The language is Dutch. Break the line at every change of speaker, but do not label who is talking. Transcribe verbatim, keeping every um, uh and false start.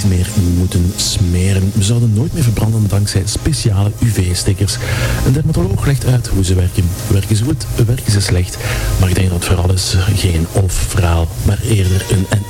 meer moeten smeren. We zouden nooit meer verbranden dankzij speciale U V-stickers. Een dermatoloog legt uit hoe ze werken. Werken ze goed, werken ze slecht. Maar ik denk dat het vooral is geen of-verhaal, maar eerder een en